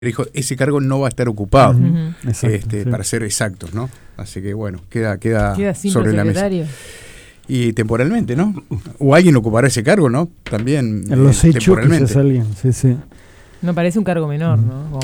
dijo, ese cargo no va a estar ocupado, Exacto, sí. para ser exactos, ¿no? Así que bueno, queda sin sobre la mesa. secretario. Y temporalmente, ¿no? O alguien ocupará ese cargo, ¿no? También En los hechos temporalmente. quizás alguien, sí. No parece un cargo menor, ¿no?